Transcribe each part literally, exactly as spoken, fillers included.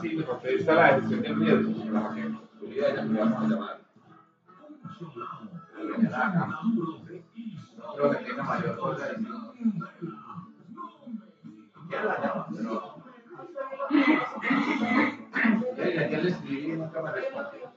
fácil contesta la gestión de riesgos para que pudiera ya le vamos a llamar. No creo que tenga mayor cosa de ya la llama, pero ya, ya le escribí y nunca me respondió.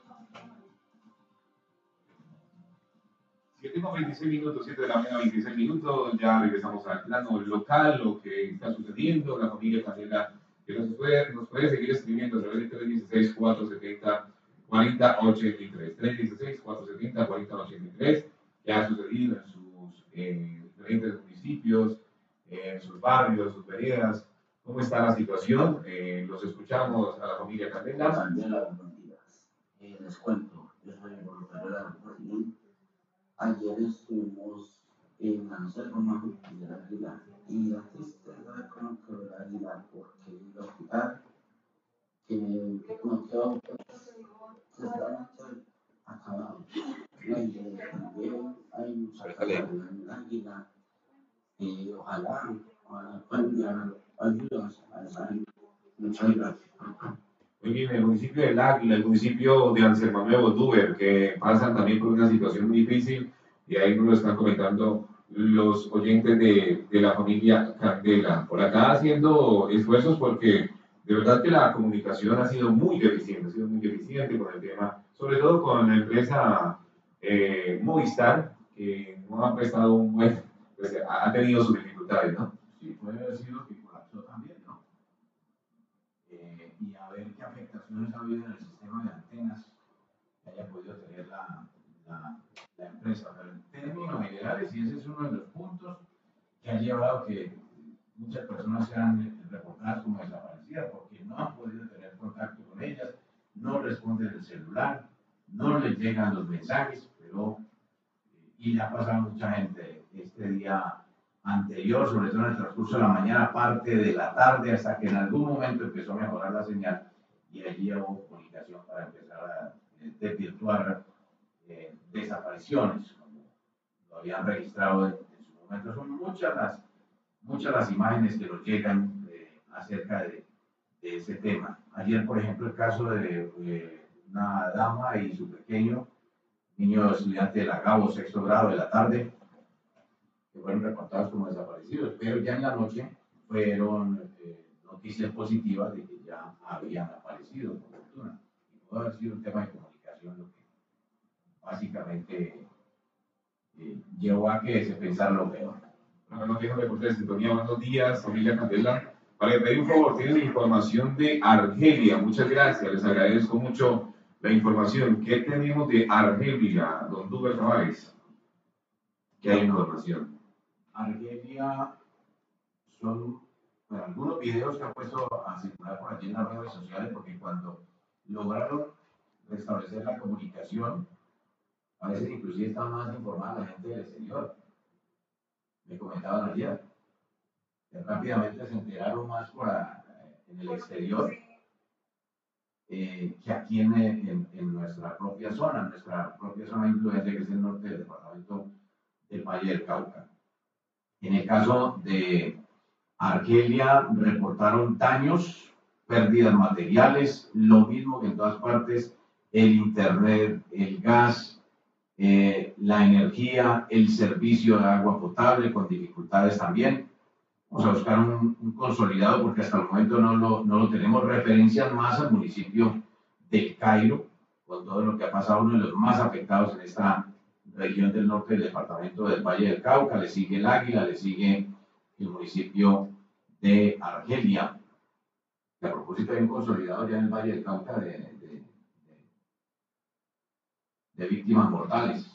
siete con veintiséis minutos, siete de la mañana, veintiséis minutos, ya regresamos al plano local, lo que está sucediendo, la familia Candela, que nos puede, nos puede seguir escribiendo a través de tres uno seis, cuatro siete cero, cuatro cero ocho tres, tres uno seis, cuatro siete cero, cuatro cero ocho tres, que ha sucedido en sus eh, diferentes municipios, eh, en sus barrios, sus veredas. ¿Cómo está la situación? Eh, los escuchamos a la familia Candela. Candela, buenos días. Eh, les cuento, yo soy el voluntario de la Grupo Civil. Ayer estuvimos en la noche del Romajo de la Aguilar y la tristeza con que de la Aguilar porque el hospital que no quedó totalmente acabado. Y también hay mucha calidad en la Aguilar y ojalá, ojalá puedan ayudas a esa gente. Muchas gracias. Muy bien, el municipio del Águila, el municipio de Anselmo Bolívar, que pasan también por una situación muy difícil, y ahí nos lo están comentando los oyentes de, de la familia Candela. Por acá haciendo esfuerzos porque de verdad que la comunicación ha sido muy deficiente, ha sido muy deficiente con el tema, sobre todo con la empresa eh, Movistar, que no ha prestado un buen, pues, ha tenido sus dificultades, ¿no? Sí, puede haber sido que colapsó también, ¿no? Eh, y a ver qué afectaciones ha habido en el sistema de antenas que haya podido tener la, la, la empresa. Pero en términos generales, y ese es uno de los puntos que ha llevado a que muchas personas sean reportadas como desaparecidas, porque no han podido tener contacto con ellas, no responden el celular, no les llegan los mensajes, pero, y le ha pasado a mucha gente este día anterior, sobre todo en el transcurso de la mañana, parte de la tarde, hasta que en algún momento empezó a mejorar la señal y allí hubo comunicación para empezar a desvirtuar eh, desapariciones, como lo habían registrado en, en su momento. Son muchas las, muchas las imágenes que nos llegan eh, acerca de, de ese tema. Ayer, por ejemplo, el caso de eh, una dama y su pequeño niño estudiante de la Gabo, sexto grado de la tarde, que fueron reportados como desaparecidos, pero ya en la noche fueron eh, noticias positivas de que ya habían aparecido, por fortuna. Y puede haber sido un tema de comunicación lo que básicamente eh, llevó a que se pensara lo peor. Bueno, no tengo reporte de sintonía. Buenos días, familia Candela. Para pedir un favor, tienen información de Argelia. Muchas gracias, les agradezco mucho la información. ¿Qué tenemos de Argelia, don Duber Tavares? ¿Qué hay información? Argelia son bueno, algunos videos que han puesto a circular por allí en las redes sociales, porque cuando lograron restablecer la comunicación, a veces inclusive está más informada la gente del exterior. Me comentaban ayer, que rápidamente se enteraron más por a, en el exterior eh, que aquí en, en, en nuestra propia zona, nuestra propia zona de influencia, que es el norte del departamento del Valle del Cauca. En el caso de Argelia, reportaron daños, pérdidas materiales, lo mismo que en todas partes, el internet, el gas, eh, la energía, el servicio de agua potable, con dificultades también. Vamos a buscar un, un consolidado porque hasta el momento no lo, no lo tenemos. Referencias más al municipio del Cairo, con todo lo que ha pasado, uno de los más afectados en esta región del norte del departamento del Valle del Cauca. Le sigue el Águila, le sigue el municipio de Argelia, que a propósito hay un consolidado ya en el Valle del Cauca de, de, de, de víctimas mortales.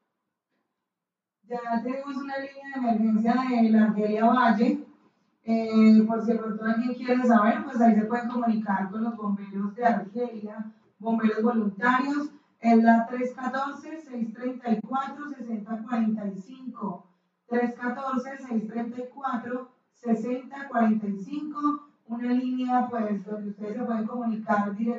Ya tenemos una línea de emergencia de la Argelia Valle. Eh, por si de pronto alguien quiere saber, pues ahí se pueden comunicar con los bomberos de Argelia, bomberos voluntarios. Es la tres uno cuatro, seis tres cuatro, seis cero cuatro cinco. tres uno cuatro, seis tres cuatro, seis cero cuatro cinco. Una línea, pues, donde ustedes se pueden comunicar directamente.